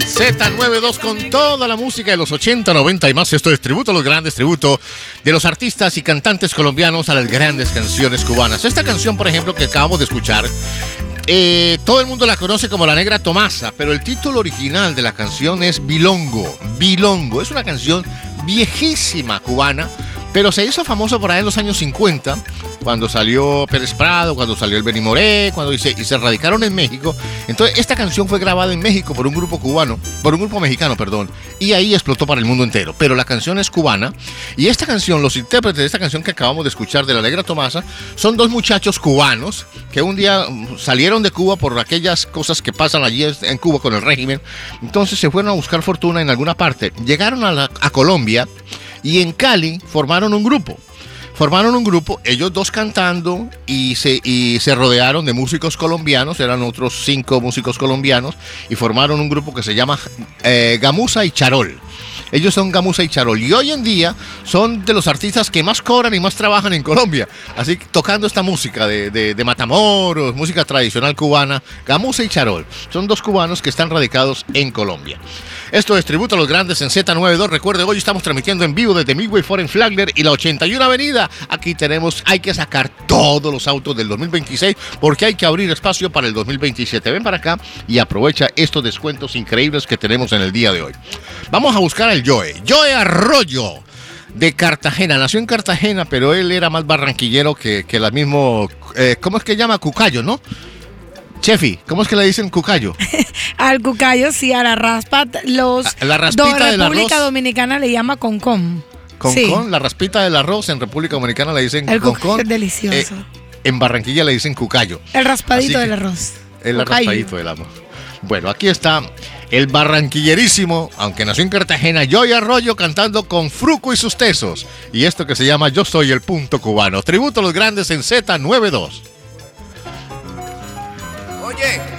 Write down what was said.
Z92 con toda la música de los 80, 90 y más. Esto es tributo a los grandes, tributo de los artistas y cantantes colombianos a las grandes canciones cubanas. Esta canción, por ejemplo, que acabamos de escuchar, todo el mundo la conoce como La Negra Tomasa, pero el título original de la canción es Bilongo. Bilongo es una canción viejísima cubana, pero se hizo famoso por ahí en los años 50, cuando salió Pérez Prado, cuando salió el Benny Moré, y se radicaron en México. Entonces esta canción fue grabada en México por un grupo mexicano, y ahí explotó para el mundo entero. Pero la canción es cubana, y esta canción, los intérpretes de esta canción que acabamos de escuchar de La Negra Tomasa, son dos muchachos cubanos que un día salieron de Cuba por aquellas cosas que pasan allí en Cuba con el régimen. Entonces se fueron a buscar fortuna en alguna parte, llegaron a Colombia, y en Cali formaron un grupo, ellos dos cantando, y se rodearon de músicos colombianos, eran otros 5 músicos colombianos, y formaron un grupo que se llama Gamuza y Charol. Ellos son Gamuza y Charol, y hoy en día son de los artistas que más cobran y más trabajan en Colombia, así que tocando esta música de Matamoros, música tradicional cubana. Gamuza y Charol son 2 cubanos que están radicados en Colombia. Esto es Tributo a los Grandes en Z92. Recuerde, hoy estamos transmitiendo en vivo desde Midway Foreign Flagler y la 81 Avenida. Aquí hay que sacar todos los autos del 2026 porque hay que abrir espacio para el 2027. Ven para acá y aprovecha estos descuentos increíbles que tenemos en el día de hoy. Vamos a buscar al Joe Arroyo, de Cartagena. Nació en Cartagena, pero él era más barranquillero que la mismo... ¿cómo es que llama? Cucayo, ¿no? Chefi, ¿cómo es que le dicen cucayo? Al cucayo, sí, a la raspa. La raspita del arroz. República Dominicana le llama concón. Concón, la raspita del arroz. En República Dominicana le dicen concón. Es delicioso. En Barranquilla le dicen cucayo. El raspadito del arroz. El raspadito del arroz. Bueno, aquí está el barranquillerísimo, aunque nació en Cartagena, Joe Arroyo, cantando con Fruco y sus tesos. Y esto que se llama Yo Soy el Punto Cubano. Tributo a los Grandes en Z92. Oye.